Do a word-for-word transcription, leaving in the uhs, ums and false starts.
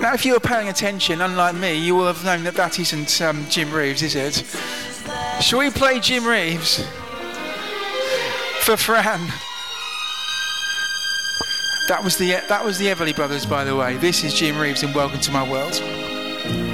Now, if you were paying attention, unlike me, you will have known that that isn't um, Jim Reeves, is it? Shall we play Jim Reeves for Fran? That was the that was the Everly Brothers, by the way. This is Jim Reeves in Welcome to My World.